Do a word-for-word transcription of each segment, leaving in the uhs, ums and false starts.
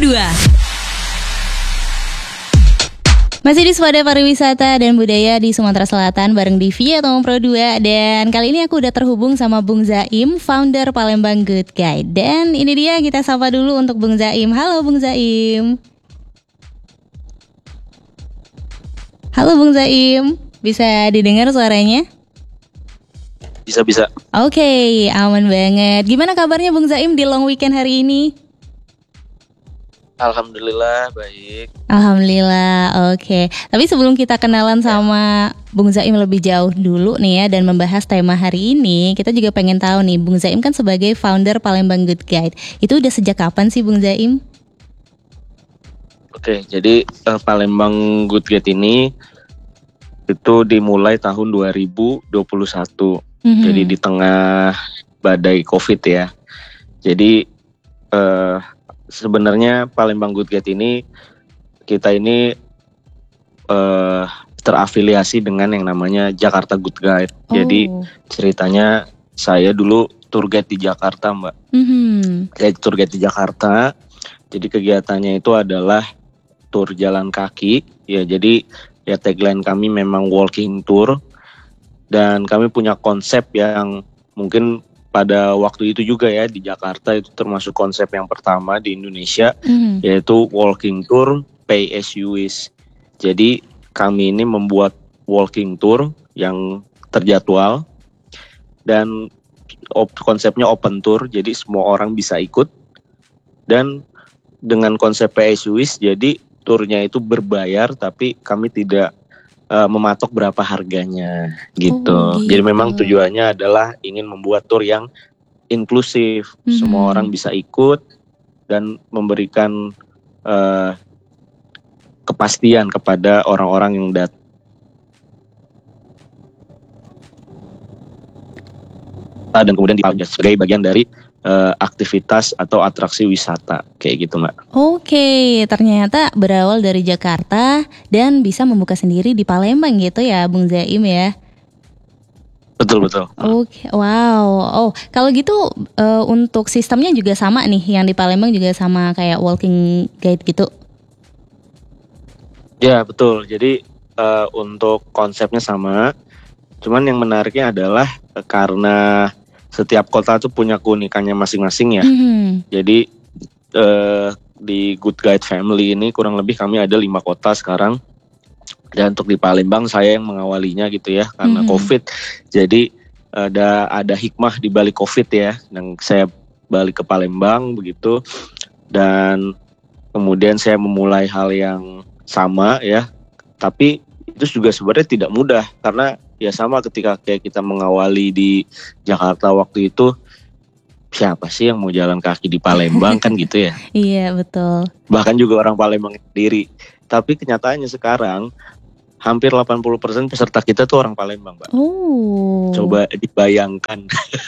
dua. Masih di Swada Pariwisata dan Budaya di Sumatera Selatan bareng Divi atau Pro dua. Dan kali ini aku udah terhubung sama Bung Zaim, founder Palembang Good Guide. Dan ini dia, kita sapa dulu untuk Bung Zaim. Halo Bung Zaim. Halo Bung Zaim, bisa didengar suaranya? Bisa-bisa. Oke, okay, aman banget. Gimana kabarnya Bung Zaim di long weekend hari ini? Alhamdulillah baik. Alhamdulillah, oke. Okay. Tapi sebelum kita kenalan sama Bung Zaim lebih jauh dulu nih ya, dan membahas tema hari ini, kita juga pengen tahu nih, Bung Zaim kan sebagai founder Palembang Good Guide, itu udah sejak kapan sih Bung Zaim? Oke, okay, jadi uh, Palembang Good Guide ini itu dimulai tahun dua ribu dua puluh satu. Mm-hmm. Jadi di tengah badai Covid ya. Jadi uh, sebenarnya Palembang Good Guide ini kita ini uh, terafiliasi dengan yang namanya Jakarta Good Guide. Oh. Jadi ceritanya saya dulu tour guide di Jakarta, Mbak. Mm-hmm. Saya tour guide di Jakarta. Jadi kegiatannya itu adalah tour jalan kaki. Ya, jadi ya tagline kami memang walking tour. Dan kami punya konsep yang mungkin pada waktu itu juga ya di Jakarta itu termasuk konsep yang pertama di Indonesia, mm-hmm. yaitu walking tour pay as you wish. Jadi kami ini membuat walking tour yang terjadwal dan op- konsepnya open tour, jadi semua orang bisa ikut. Dan dengan konsep pay as you wish, jadi turnya itu berbayar tapi kami tidak Uh, mematok berapa harganya gitu. Oh, gitu. Jadi memang tujuannya adalah ingin membuat tour yang inklusif, mm-hmm. semua orang bisa ikut dan memberikan uh, kepastian kepada orang-orang yang datang. Dan kemudian dipakai sebagai bagian dari uh, aktivitas atau atraksi wisata kayak gitu, Mbak. Oke, ternyata berawal dari Jakarta dan bisa membuka sendiri di Palembang gitu ya, Bung Zaim ya. Betul betul. Oke, wow. Oh, kalau gitu uh, untuk sistemnya juga sama nih, yang di Palembang juga sama kayak walking guide gitu. Ya betul. Jadi uh, untuk konsepnya sama. Cuman yang menariknya adalah uh, karena setiap kota tuh punya keunikannya masing-masing ya. Mm-hmm. Jadi uh, di Good Guide Family ini kurang lebih kami ada lima kota sekarang. Dan untuk di Palembang saya yang mengawalinya gitu ya karena mm-hmm. Covid. Jadi ada ada hikmah di balik Covid ya. Dan saya balik ke Palembang begitu. Dan kemudian saya memulai hal yang sama ya. Tapi itu juga sebenarnya tidak mudah karena ya sama ketika kayak kita mengawali di Jakarta waktu itu, siapa sih yang mau jalan kaki di Palembang kan gitu ya. Iya betul. Bahkan juga orang Palembang sendiri. Tapi kenyataannya sekarang hampir delapan puluh persen peserta kita tuh orang Palembang, Mbak. Oh. Coba dibayangkan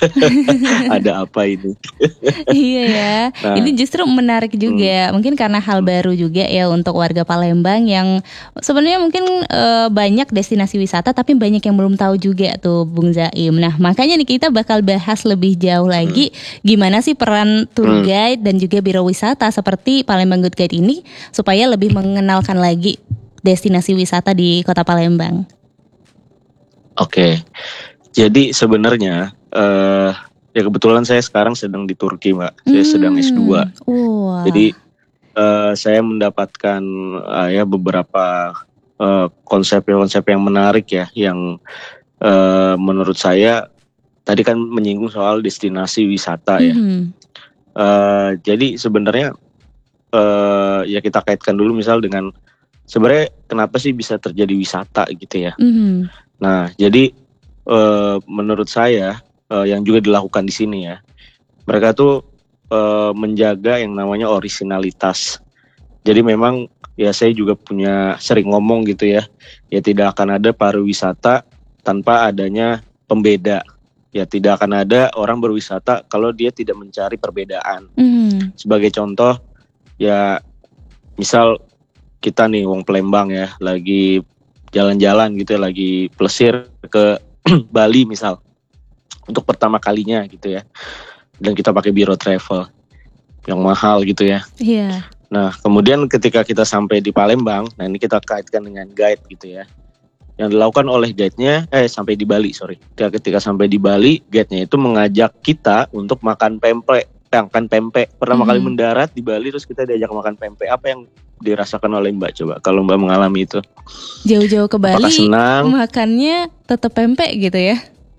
ada apa ini. Iya ya. Nah, ini justru menarik juga. Hmm. Mungkin karena hal baru juga ya untuk warga Palembang yang sebenarnya mungkin e, banyak destinasi wisata tapi banyak yang belum tahu juga tuh Bung Zaim. Nah, makanya nih kita bakal bahas lebih jauh lagi hmm. gimana sih peran tour guide hmm. dan juga biro wisata seperti Palembang Good Guide ini supaya lebih mengenalkan lagi destinasi wisata di Kota Palembang. Oke, jadi sebenarnya uh, ya kebetulan saya sekarang sedang di Turki, Mbak. Saya hmm. sedang S dua. Wow. Jadi uh, saya mendapatkan uh, ya beberapa uh, konsep-konsep yang menarik ya, yang uh, menurut saya tadi kan menyinggung soal destinasi wisata ya. Hmm. Uh, jadi sebenarnya uh, ya kita kaitkan dulu misal dengan sebenarnya kenapa sih bisa terjadi wisata gitu ya? Mm-hmm. Nah, jadi e, menurut saya e, yang juga dilakukan di sini ya, mereka tuh e, menjaga yang namanya orisinalitas. Jadi memang ya saya juga punya sering ngomong gitu ya, ya tidak akan ada pariwisata tanpa adanya pembeda. Ya tidak akan ada orang berwisata kalau dia tidak mencari perbedaan. Mm-hmm. Sebagai contoh, ya misal kita nih wong Palembang ya lagi jalan-jalan gitu ya, lagi plesir ke Bali misal untuk pertama kalinya gitu ya, dan kita pakai biro travel yang mahal gitu ya. Iya. Yeah. Nah, kemudian ketika kita sampai di Palembang, nah ini kita kaitkan dengan guide gitu ya. Yang dilakukan oleh guide-nya, eh sampai di Bali, sorry. Ketika, ketika sampai di Bali, guide-nya itu mengajak kita untuk makan pempek, makan pempek. Pertama mm-hmm. kali mendarat di Bali, terus kita diajak makan pempek. Apa yang dirasakan oleh Mbak coba, kalau Mbak mengalami itu? Jauh-jauh ke Bali, apakah senang? Makannya tetap pempek gitu ya?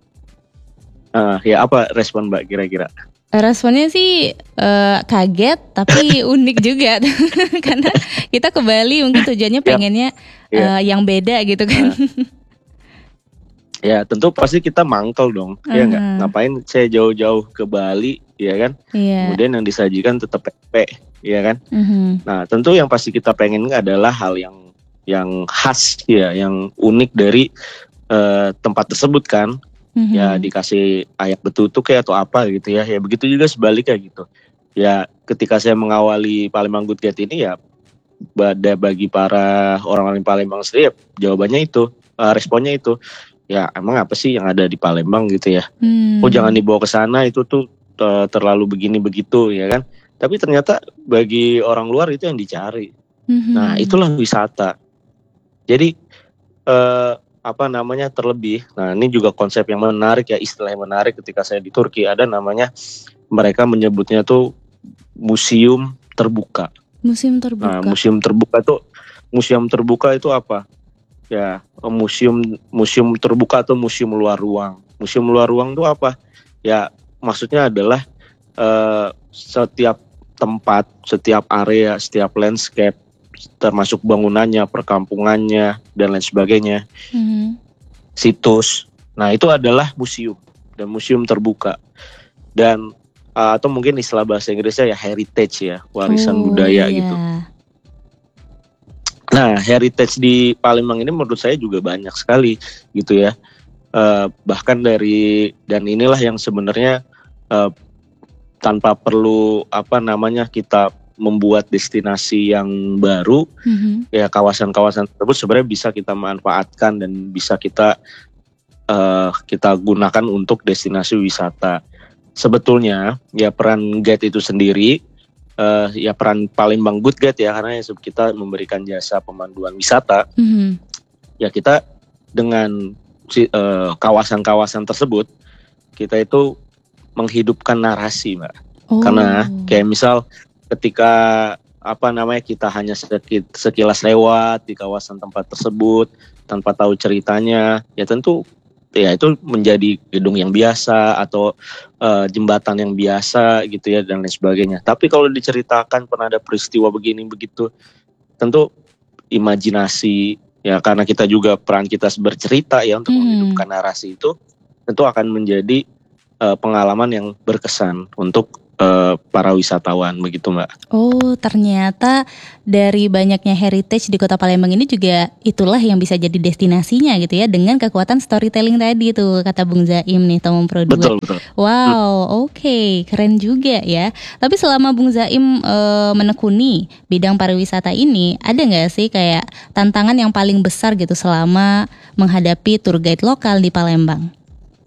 Uh, ya apa respon Mbak kira-kira? Responnya sih uh, kaget tapi unik juga karena kita ke Bali mungkin tujuannya pengennya yeah. uh, yang beda gitu kan. Uh, ya tentu pasti kita mangkel dong, uh-huh. ya nggak? Ngapain saya jauh-jauh ke Bali, ya kan? Yeah. Kemudian yang disajikan tetap pempek, ya kan? Uh-huh. Nah tentu yang pasti kita pengen adalah hal yang yang khas ya, yang unik dari uh, tempat tersebut kan. Mm-hmm. Ya dikasih ayak betutuk ya atau apa gitu ya. Ya begitu juga sebaliknya gitu. Ya ketika saya mengawali Palembang Good Guide ini ya pada bagi para orang-orang Palembang sendiri ya, jawabannya itu, uh, responnya itu. Ya emang apa sih yang ada di Palembang gitu ya. Mm. Oh jangan dibawa ke sana itu tuh uh, terlalu begini begitu ya kan. Tapi ternyata bagi orang luar itu yang dicari. Mm-hmm. Nah itulah wisata. Jadi uh, apa namanya terlebih. Nah ini juga konsep yang menarik ya, istilah yang menarik ketika saya di Turki ada namanya, mereka menyebutnya tuh museum terbuka. Museum terbuka. Nah museum terbuka tuh, museum terbuka itu apa? Ya museum museum terbuka atau museum luar ruang. Museum luar ruang itu apa? Ya maksudnya adalah uh, setiap tempat, setiap area, setiap landscape, termasuk bangunannya, perkampungannya, dan lain sebagainya, mm-hmm. situs. Nah itu adalah museum dan museum terbuka dan uh, atau mungkin istilah bahasa Inggrisnya ya heritage ya, warisan oh, budaya yeah. gitu. Nah heritage di Palembang ini menurut saya juga banyak sekali gitu ya. Uh, bahkan dari dan inilah yang sebenarnya uh, tanpa perlu apa namanya kita membuat destinasi yang baru, mm-hmm. ya kawasan-kawasan tersebut sebenarnya bisa kita manfaatkan dan bisa kita uh, kita gunakan untuk destinasi wisata. Sebetulnya ya peran guide itu sendiri, uh, ya peran Palembang Good Guide ya, karena kita memberikan jasa pemanduan wisata, mm-hmm. ya kita dengan uh, kawasan-kawasan tersebut kita itu menghidupkan narasi, Mbak. Oh. Karena kayak misal ketika apa namanya kita hanya sekilas lewat di kawasan tempat tersebut tanpa tahu ceritanya, ya tentu ya itu menjadi gedung yang biasa atau uh, jembatan yang biasa gitu ya dan lain sebagainya. Tapi kalau diceritakan pernah ada peristiwa begini begitu, tentu imajinasi ya, karena kita juga peran kita bercerita ya untuk hmm. menghidupkan narasi itu, tentu akan menjadi uh, pengalaman yang berkesan untuk Uh, para wisatawan begitu Mbak. Oh ternyata dari banyaknya heritage di Kota Palembang ini juga itulah yang bisa jadi destinasinya gitu ya, dengan kekuatan storytelling tadi tuh kata Bung Zaim nih Tomom Pro dua. Betul betul. Wow hmm. oke okay. Keren juga ya. Tapi selama Bung Zaim uh, menekuni bidang pariwisata ini, ada nggak sih kayak tantangan yang paling besar gitu selama menghadapi tour guide lokal di Palembang?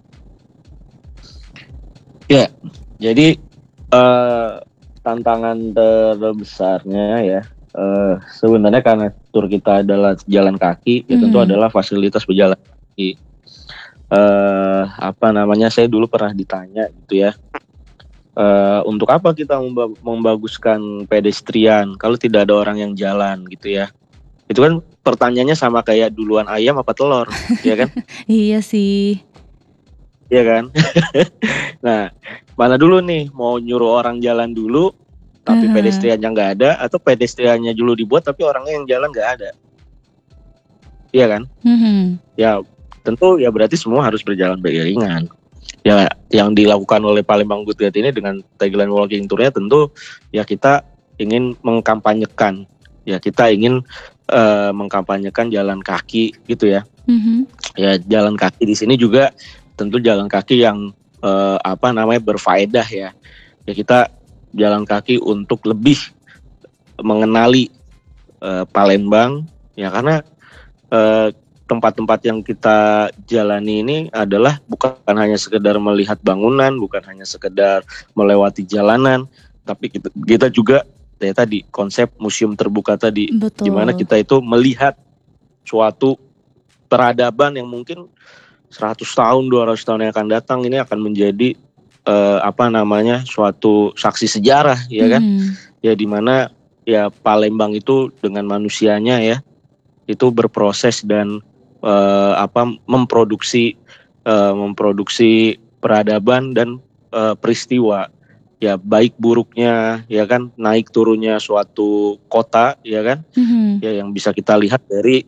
Ya jadi Uh, tantangan terbesarnya ya uh, sebenarnya karena tur kita adalah jalan kaki, ya hmm. tentu adalah fasilitas berjalan kaki. Uh, apa namanya saya dulu pernah ditanya gitu ya, uh, untuk apa kita memba- membaguskan pedestrian kalau tidak ada orang yang jalan gitu ya. Itu kan pertanyaannya sama kayak duluan ayam apa telur, ya kan? Iya sih. Iya kan? Nah, mana dulu nih, mau nyuruh orang jalan dulu tapi uh-huh. pedestriannya nggak ada, atau pedestriannya dulu dibuat tapi orangnya yang jalan nggak ada? Iya kan? Uh-huh. Ya tentu ya berarti semua harus berjalan beriringan. Ya yang dilakukan oleh Palembang Good Guide ini dengan tagline walking tournya tentu ya kita ingin mengkampanyekan, ya kita ingin uh, mengkampanyekan jalan kaki gitu ya. Uh-huh. Ya jalan kaki di sini juga tentu jalan kaki yang eh, apa namanya berfaedah ya. Ya kita jalan kaki untuk lebih mengenali eh, Palembang ya, karena eh, tempat-tempat yang kita jalani ini adalah bukan hanya sekedar melihat bangunan, bukan hanya sekedar melewati jalanan, tapi kita, kita juga ya tadi konsep museum terbuka tadi. Betul. Gimana kita itu melihat suatu peradaban yang mungkin seratus tahun, dua ratus tahun yang akan datang ini akan menjadi uh, apa namanya suatu saksi sejarah, ya kan? Hmm. Ya di mana ya Palembang itu dengan manusianya ya itu berproses dan uh, apa memproduksi uh, memproduksi peradaban dan uh, peristiwa ya baik buruknya ya kan naik turunnya suatu kota ya kan Mm-hmm. ya yang bisa kita lihat dari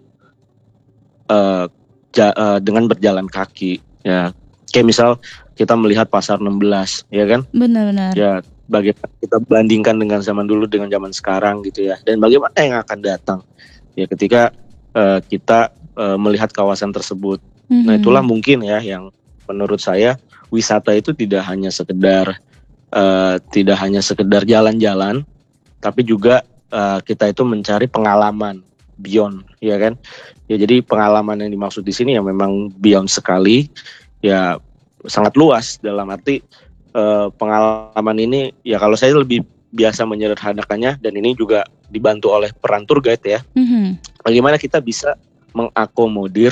uh, ja, uh, dengan berjalan kaki ya kayak misal kita melihat Pasar enam belas ya kan Benar-benar ya bagaimana kita bandingkan dengan zaman dulu dengan zaman sekarang gitu ya dan bagaimana yang akan datang ya ketika uh, kita uh, melihat kawasan tersebut. Mm-hmm. Nah itulah mungkin ya yang menurut saya wisata itu tidak hanya sekedar Uh, tidak hanya sekedar jalan-jalan, tapi juga uh, kita itu mencari pengalaman beyond, ya kan? Ya jadi pengalaman yang dimaksud di sini ya memang beyond sekali, ya sangat luas dalam arti uh, pengalaman ini ya kalau saya lebih biasa menyederhanakannya dan ini juga dibantu oleh peran tour guide ya. Mm-hmm. Bagaimana kita bisa mengakomodir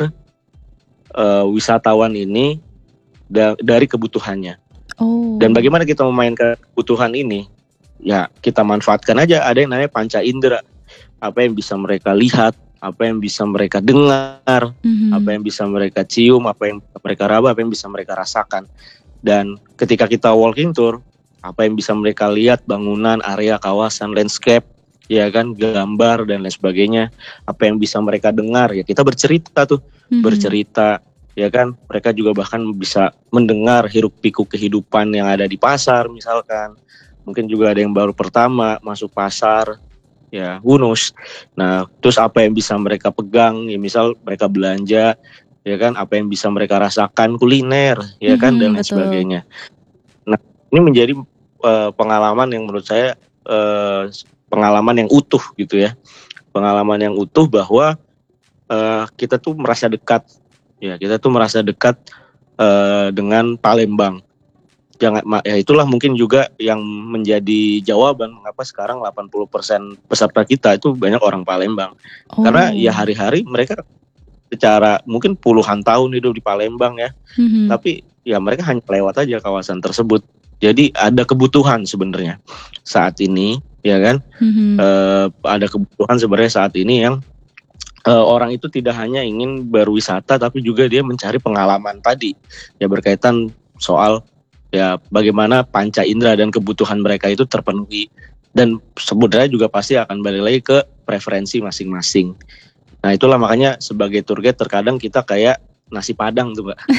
uh, wisatawan ini da- dari kebutuhannya. Oh. Dan bagaimana kita memainkan kebutuhan ini? Ya kita manfaatkan aja. Ada yang namanya panca indera. Apa yang bisa mereka lihat, apa yang bisa mereka dengar, mm-hmm. apa yang bisa mereka cium, apa yang mereka raba, apa yang bisa mereka rasakan. Dan ketika kita walking tour, apa yang bisa mereka lihat, bangunan, area, kawasan, landscape, ya kan, gambar dan lain sebagainya. Apa yang bisa mereka dengar, ya kita bercerita tuh, mm-hmm. bercerita. Ya kan, mereka juga bahkan bisa mendengar hiruk pikuk kehidupan yang ada di pasar misalkan. Mungkin juga ada yang baru pertama masuk pasar, ya who knows. Nah, terus apa yang bisa mereka pegang, ya misal mereka belanja, ya kan, apa yang bisa mereka rasakan kuliner, ya kan, mm-hmm, dan lain betul. sebagainya. Nah, ini menjadi uh, pengalaman yang menurut saya uh, pengalaman yang utuh gitu ya. Pengalaman yang utuh bahwa uh, kita tuh merasa dekat. Ya kita tuh merasa dekat uh, dengan Palembang. Jangan, ya itulah mungkin juga yang menjadi jawaban mengapa sekarang delapan puluh persen peserta kita itu banyak orang Palembang. Oh. Karena ya hari-hari mereka secara mungkin puluhan tahun hidup di Palembang ya. Mm-hmm. Tapi ya mereka hanya lewat aja kawasan tersebut. Jadi ada kebutuhan sebenarnya saat ini, ya kan? Mm-hmm. Uh, ada kebutuhan sebenarnya saat ini yang Uh, orang itu tidak hanya ingin berwisata tapi juga dia mencari pengalaman tadi ya berkaitan soal ya bagaimana panca indera dan kebutuhan mereka itu terpenuhi dan sebenarnya juga pasti akan balik lagi ke preferensi masing-masing. Nah itulah makanya sebagai tour guide terkadang kita kayak nasi padang tuh Mbak.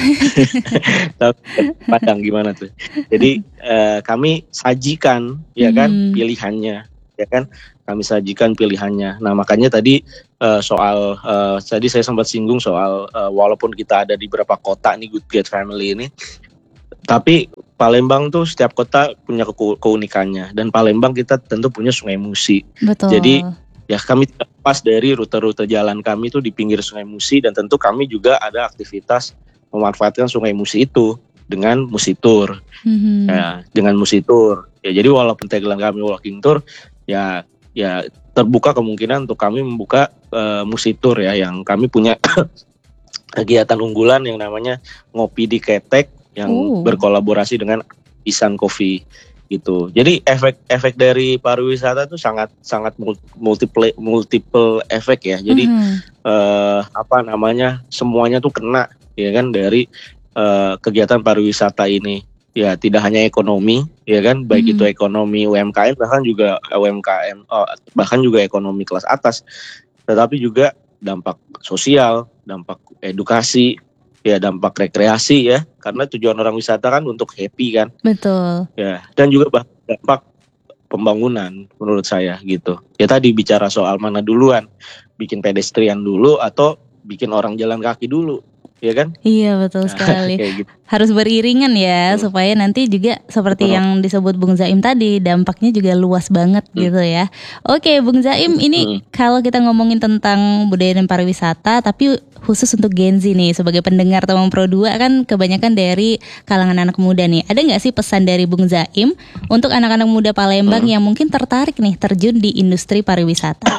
Padang gimana tuh? Jadi uh, kami sajikan ya kan hmm. pilihannya ya kan kami sajikan pilihannya. Nah makanya tadi uh, soal uh, tadi saya sempat singgung soal uh, walaupun kita ada di beberapa kota nih Good Guide Family ini, tapi Palembang tuh setiap kota punya ke- keunikannya dan Palembang kita tentu punya Sungai Musi. Betul. Jadi ya kami pas dari rute-rute jalan kami tuh di pinggir Sungai Musi dan tentu kami juga ada aktivitas memanfaatkan Sungai Musi itu dengan Musi Tour. Mm-hmm. Ya, dengan Musi Tour. Ya jadi walaupun tagline kami walking tour ya ya terbuka kemungkinan untuk kami membuka uh, Musi Tour ya yang kami punya kegiatan unggulan yang namanya Ngopi di Ketek yang uh. berkolaborasi dengan Isan Coffee gitu. Jadi efek-efek dari pariwisata itu sangat sangat multiple multiple efek ya. Jadi uh-huh. uh, apa namanya semuanya tuh kena ya kan dari uh, kegiatan pariwisata ini. Ya tidak hanya ekonomi ya kan baik hmm. itu ekonomi U M K M bahkan juga U M K M oh, bahkan juga ekonomi kelas atas tetapi juga dampak sosial, dampak edukasi, ya dampak rekreasi ya karena tujuan orang wisata kan untuk happy kan. Betul. Ya dan juga dampak pembangunan menurut saya gitu. Ya tadi bicara soal mana duluan bikin pedestrian dulu atau bikin orang jalan kaki dulu. ya kan? Iya betul sekali. Kayak gitu. Harus beriringan ya, hmm. supaya nanti juga seperti hmm. yang disebut Bung Zaim tadi, dampaknya juga luas banget hmm. gitu ya. Oke Bung Zaim, ini hmm. kalau kita ngomongin tentang budaya dan pariwisata, tapi khusus untuk Gen Z nih, sebagai pendengar Tomang Pro dua kan kebanyakan dari kalangan anak muda nih. Ada gak sih pesan dari Bung Zaim untuk anak-anak muda Palembang hmm. yang mungkin tertarik nih terjun di industri pariwisata?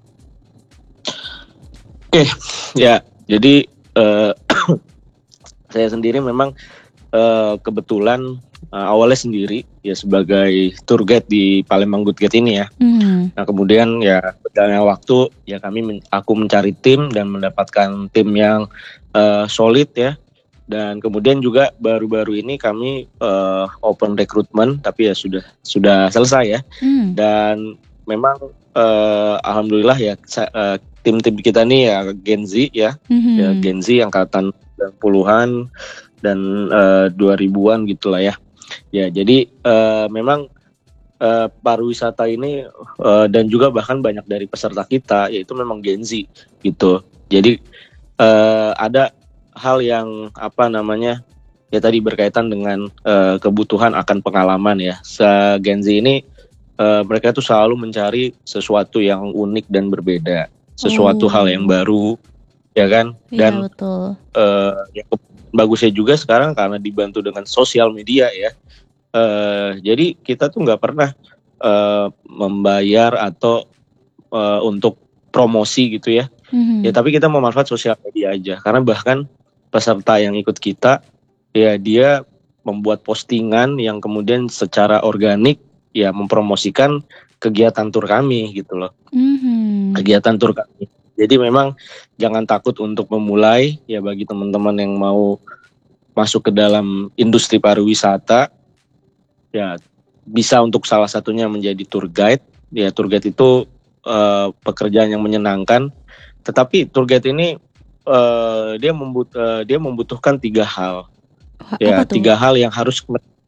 Oke, ya jadi uh, saya sendiri memang uh, kebetulan uh, awalnya sendiri ya sebagai tour guide di Palembang Good Guide ini ya. Mm. Nah kemudian ya berjalannya waktu ya kami men- aku mencari tim dan mendapatkan tim yang uh, solid ya. Dan kemudian juga baru-baru ini kami uh, open recruitment tapi ya sudah sudah selesai ya. Mm. Dan memang uh, alhamdulillah ya uh, tim-tim kita nih ya Gen Z ya, mm-hmm. ya Gen Z angkatan sembilan puluhan dan uh, dua ribuan gitulah ya. Ya jadi uh, memang uh, pariwisata ini uh, dan juga bahkan banyak dari peserta kita yaitu memang Gen Z gitu. Jadi uh, ada hal yang apa namanya ya tadi berkaitan dengan uh, kebutuhan akan pengalaman ya. Se-Gen Z ini uh, mereka tuh selalu mencari sesuatu yang unik dan berbeda. Sesuatu oh. hal yang baru, ya kan? Dan iya, betul. Uh, ya, bagusnya juga sekarang karena dibantu dengan sosial media ya. Uh, jadi kita tuh nggak pernah uh, membayar atau uh, untuk promosi gitu ya. Mm-hmm. Ya tapi kita memanfaat sosial media aja. Karena bahkan peserta yang ikut kita, ya dia membuat postingan yang kemudian secara organik ya mempromosikan kegiatan tur kami gitu loh. Mm-hmm. Kegiatan tur kami. Jadi memang jangan takut untuk memulai ya bagi teman-teman yang mau masuk ke dalam industri pariwisata ya bisa untuk salah satunya menjadi tour guide. Ya tour guide itu uh, pekerjaan yang menyenangkan. Tetapi tour guide ini uh, dia membut uh, dia membutuhkan tiga hal. Apa ya tuh? Tiga hal yang harus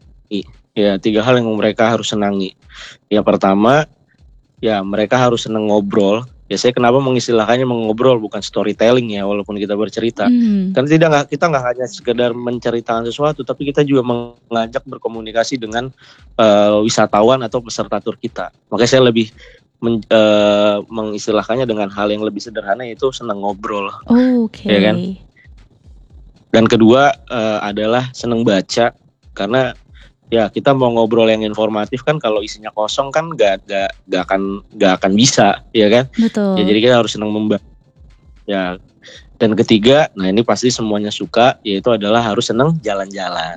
Ya, tiga hal yang mereka harus senangi. Yang pertama, ya mereka harus senang ngobrol. Ya saya kenapa mengistilahkannya mengobrol bukan storytelling ya, walaupun kita bercerita. Mm. Karena tidak nggak kita nggak hanya sekedar menceritakan sesuatu, tapi kita juga mengajak berkomunikasi dengan uh, wisatawan atau peserta tur kita. Makanya saya lebih men, uh, mengistilahkannya dengan hal yang lebih sederhana yaitu senang ngobrol. Oh, oke. Okay. Ya kan? Dan kedua uh, adalah senang baca karena ya kita mau ngobrol yang informatif kan kalau isinya kosong kan gak, gak, gak akan gak akan bisa ya kan. Betul. Ya jadi kita harus senang membaca ya. Dan ketiga, nah ini pasti semuanya suka, yaitu adalah harus senang jalan-jalan.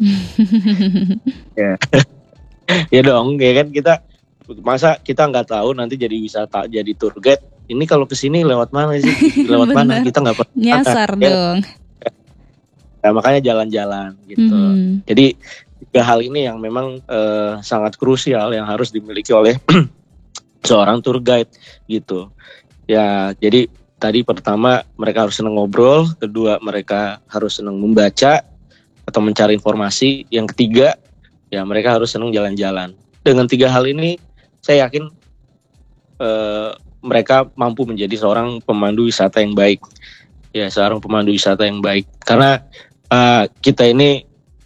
ya. ya dong ya kan kita masa kita nggak tahu nanti jadi wisata jadi tour guide ini kalau kesini lewat mana sih lewat mana kita nggak pernah nyasar ya. Dong nah, makanya jalan-jalan gitu. Mm-hmm. Jadi tiga hal ini yang memang uh, sangat krusial yang harus dimiliki oleh seorang tour guide gitu. Ya, jadi tadi pertama mereka harus senang ngobrol, kedua mereka harus senang membaca atau mencari informasi, yang ketiga ya mereka harus senang jalan-jalan. Dengan tiga hal ini saya yakin uh, mereka mampu menjadi seorang pemandu wisata yang baik. Ya, seorang pemandu wisata yang baik. Karena uh, kita ini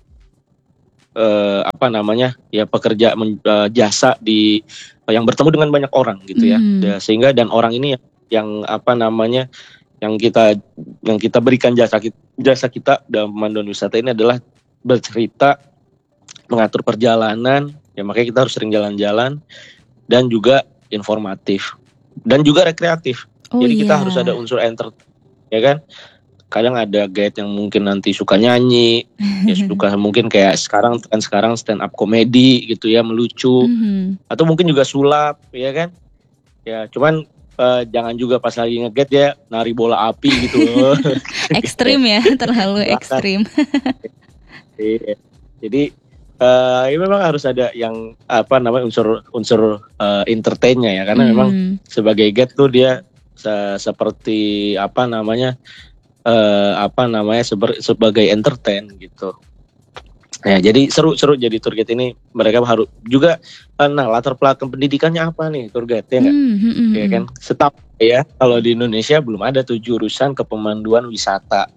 Uh, apa namanya ya pekerja men, uh, jasa di uh, yang bertemu dengan banyak orang gitu ya. Mm. ya sehingga dan orang ini yang, yang apa namanya yang kita yang kita berikan jasa kita, jasa kita dalam pemanduan wisata ini adalah bercerita, mengatur perjalanan ya, makanya kita harus sering jalan-jalan dan juga informatif dan juga rekreatif. Oh, jadi yeah. kita harus ada unsur entertain ya kan. Kadang ada guide yang mungkin nanti suka nyanyi, ya suka mungkin kayak sekarang kan sekarang stand up komedi gitu ya, melucu, mm-hmm. atau mungkin juga sulap, ya kan? Ya, cuman uh, jangan juga pas lagi nge-guide ya nari bola api gitu loh. Ekstrim ya, terlalu ekstrim. Jadi uh, ya memang harus ada yang apa namanya unsur unsur uh, entertain-nya ya, karena mm. memang sebagai guide tuh dia se- seperti apa namanya Uh, apa namanya seber, sebagai entertain gitu. Ya, jadi seru-seru jadi tour guide ini mereka harus juga uh, nah latar belakang pendidikannya apa nih tour guide ya nggak? Mm-hmm. Ya kan, setahu ya kalau di Indonesia belum ada tuh jurusan kepemanduan wisata.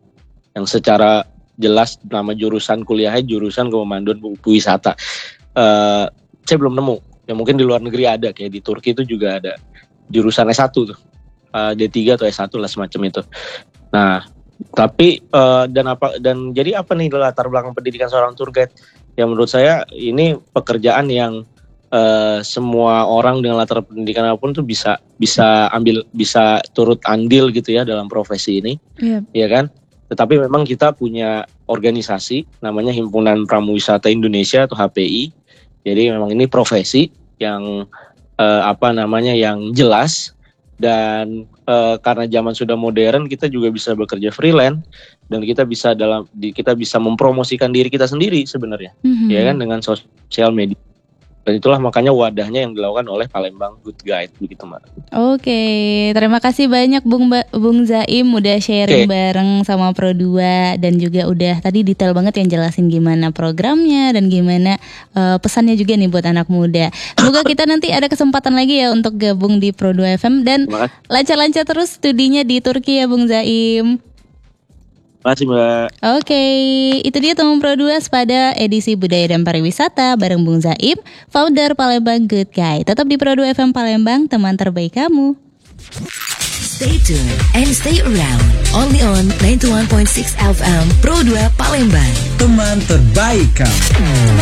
yang secara jelas nama jurusan kuliahnya jurusan kepemanduan wisata. Uh, saya belum nemu. Ya mungkin di luar negeri ada, kayak di Turki itu juga ada jurusan S satu tuh, uh, D tiga atau S satu lah semacam itu. Nah, tapi uh, dan apa dan jadi apa nih latar belakang pendidikan seorang tour guide? Ya menurut saya ini pekerjaan yang uh, semua orang dengan latar pendidikan apapun tuh bisa bisa ambil bisa turut andil gitu ya dalam profesi ini, yeah. Ya kan? Tetapi memang kita punya organisasi namanya Himpunan Pramuwisata Indonesia atau H P I. Jadi memang ini profesi yang uh, apa namanya yang jelas, dan uh, karena zaman sudah modern kita juga bisa bekerja freelance dan kita bisa dalam di, kita bisa mempromosikan diri kita sendiri sebenarnya, mm-hmm. ya kan, dengan sosial media. Dan itulah makanya wadahnya yang dilakukan oleh Palembang Good Guide begitu, Mbak. Oke, terima kasih banyak Bung ba- Bung Zaim udah sharing okay. bareng sama Pro dua dan juga udah tadi detail banget yang jelasin gimana programnya dan gimana uh, pesannya juga nih buat anak muda. Semoga kita nanti ada kesempatan lagi ya untuk gabung di Pro dua F M dan lancar-lancar terus studinya di Turki ya Bung Zaim. Terima kasih, Mbak. Oke, itu dia teman Pro dua pada edisi Budaya dan Pariwisata bareng Bung Zaim, founder Palembang Good Guide. Tetap di Pro dua F M Palembang, teman terbaik kamu. Stay tuned and stay around. Only on sembilan puluh satu titik enam F M Pro dua Palembang. Teman terbaik kamu.